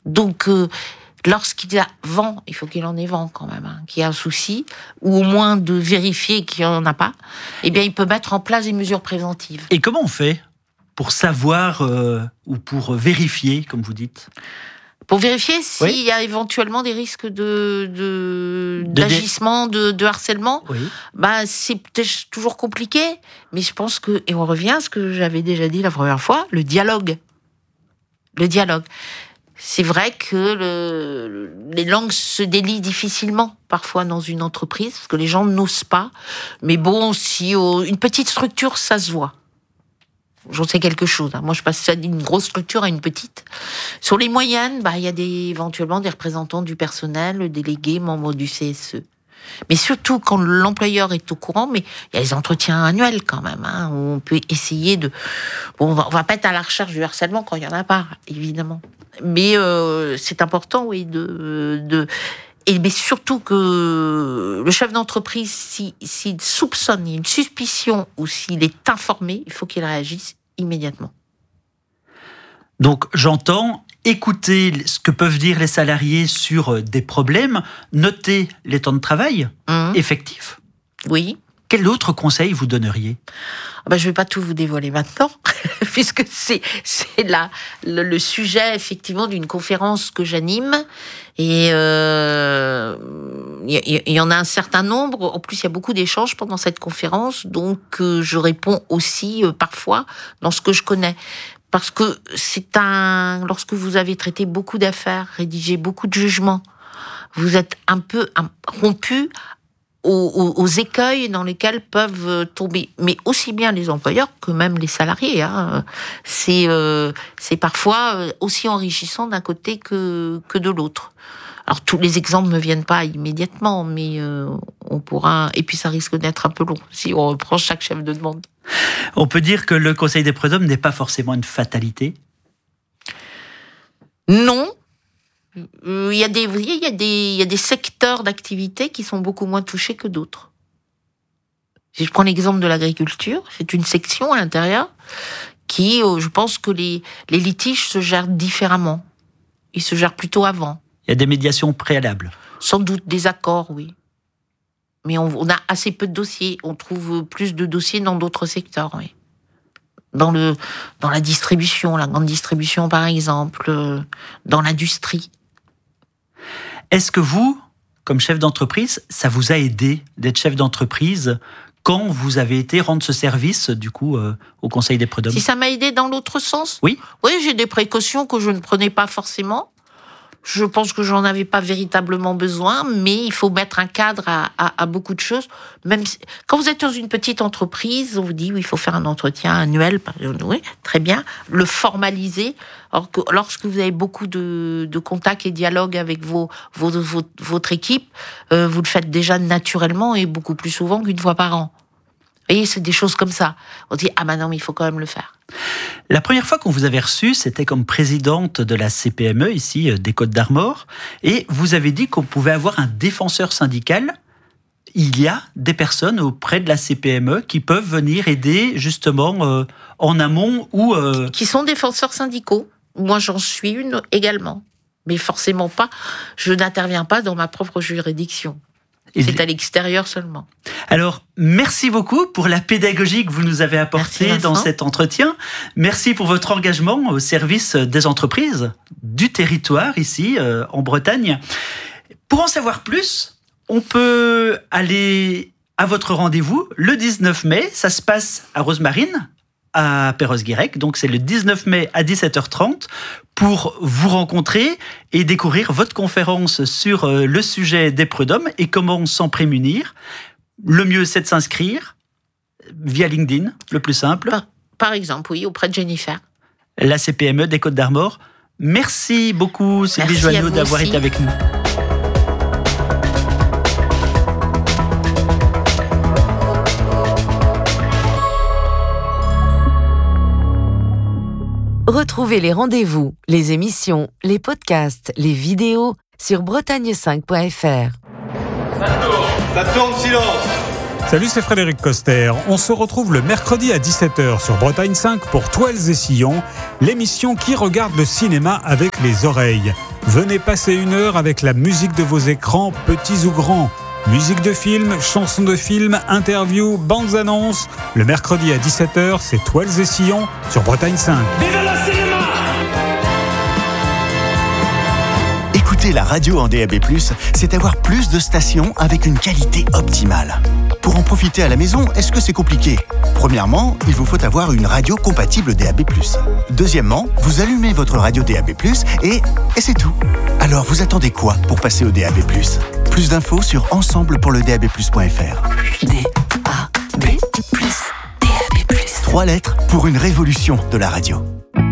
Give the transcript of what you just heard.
Donc, lorsqu'il a vent, il faut qu'il en ait vent quand même, qu'il y a un souci, ou au moins de vérifier qu'il n'y en a pas, eh bien, il peut mettre en place des mesures préventives. Et comment on fait pour savoir ou pour vérifier, comme vous dites ? Pour vérifier s'il y a éventuellement des risques d'agissement, de harcèlement, c'est peut-être toujours compliqué, mais je pense que, et on revient à ce que j'avais déjà dit la première fois, le dialogue. Le dialogue. C'est vrai que les langues se délient difficilement, parfois, dans une entreprise, parce que les gens n'osent pas. Mais bon, si une petite structure, ça se voit. J'en sais quelque chose. Moi, je passe d'une grosse structure à une petite. Sur les moyennes, il y a éventuellement des représentants du personnel, délégués, membres du CSE. Mais surtout quand l'employeur est au courant, mais il y a les entretiens annuels quand même, où on peut essayer de... Bon, on va pas être à la recherche du harcèlement quand il y en a pas, évidemment. Mais c'est important, mais surtout que le chef d'entreprise, s'il soupçonne, il y a une suspicion ou s'il est informé, il faut qu'il réagisse immédiatement. Donc j'entends écouter ce que peuvent dire les salariés sur des problèmes, noter les temps de travail effectifs. Oui. Quel autre conseil vous donneriez ? Je ne vais pas tout vous dévoiler maintenant, puisque c'est le sujet, effectivement, d'une conférence que j'anime. Et il y en a un certain nombre. En plus, il y a beaucoup d'échanges pendant cette conférence. Donc, je réponds aussi, parfois, dans ce que je connais. Parce que lorsque vous avez traité beaucoup d'affaires, rédigé beaucoup de jugements, vous êtes un peu rompu aux écueils dans lesquels peuvent tomber, mais aussi bien les employeurs que même les salariés. C'est parfois aussi enrichissant d'un côté que de l'autre. Alors tous les exemples ne me viennent pas immédiatement, mais on pourra. Et puis ça risque d'être un peu long si on reprend chaque chef de demande. On peut dire que le Conseil des prud'hommes n'est pas forcément une fatalité ? Non. Il y a des secteurs d'activité qui sont beaucoup moins touchés que d'autres. Si je prends l'exemple de l'agriculture, c'est une section à l'intérieur qui, je pense que les litiges se gèrent différemment. Ils se gèrent plutôt avant. Il y a des médiations préalables. Sans doute des accords, oui. Mais on a assez peu de dossiers. On trouve plus de dossiers dans d'autres secteurs, oui. Dans la distribution, la grande distribution par exemple, dans l'industrie. Est-ce que vous, comme chef d'entreprise, ça vous a aidé d'être chef d'entreprise quand vous avez été rendre ce service, du coup, au Conseil des prud'hommes ? Si ça m'a aidé dans l'autre sens ? Oui. Oui, j'ai des précautions que je ne prenais pas forcément. Je pense que j'en avais pas véritablement besoin, mais il faut mettre un cadre à beaucoup de choses. Même quand vous êtes dans une petite entreprise, on vous dit oui, il faut faire un entretien annuel. Oui, très bien. Le formaliser. Alors que lorsque vous avez beaucoup de contacts et dialogues avec votre équipe, vous le faites déjà naturellement et beaucoup plus souvent qu'une fois par an. Vous voyez, c'est des choses comme ça. On dit non, mais il faut quand même le faire. La première fois qu'on vous avait reçu, c'était comme présidente de la CPME, ici, des Côtes-d'Armor, et vous avez dit qu'on pouvait avoir un défenseur syndical. Il y a des personnes auprès de la CPME qui peuvent venir aider, justement, en amont ou... Qui sont défenseurs syndicaux. Moi, j'en suis une également. Mais forcément pas, je n'interviens pas dans ma propre juridiction. C'est à l'extérieur seulement. Alors, merci beaucoup pour la pédagogie que vous nous avez apportée dans cet entretien. Merci pour votre engagement au service des entreprises, du territoire ici, en Bretagne. Pour en savoir plus, on peut aller à votre rendez-vous le 19 mai. Ça se passe à Rosemarine, à Perros-Guirec. Donc, c'est le 19 mai à 17h30 pour vous rencontrer et découvrir votre conférence sur le sujet des prud'hommes et comment s'en prémunir. Le mieux, c'est de s'inscrire via LinkedIn, le plus simple. Par exemple, oui, auprès de Jennifer. La CPME des Côtes-d'Armor. Merci beaucoup, Sylvie Joanneau, d'avoir été avec nous. Retrouvez les rendez-vous, les émissions, les podcasts, les vidéos sur bretagne5.fr. Ça tourne, silence. Salut, c'est Frédéric Coster. On se retrouve le mercredi à 17h sur Bretagne 5 pour Toiles et Sillons, l'émission qui regarde le cinéma avec les oreilles. Venez passer 1 heure avec la musique de vos écrans, petits ou grands. Musique de film, chansons de film, interviews, bandes annonces. Le mercredi à 17h, c'est Toiles et Sillons sur Bretagne 5. Vive le cinéma! Écouter la radio en DAB+, c'est avoir plus de stations avec une qualité optimale. Pour en profiter à la maison, est-ce que c'est compliqué ? Premièrement, il vous faut avoir une radio compatible DAB+. Deuxièmement, vous allumez votre radio DAB+, et c'est tout. Alors vous attendez quoi pour passer au DAB+? Plus d'infos sur ensemblepourledab+.fr. DAB+. 3 lettres pour une révolution de la radio.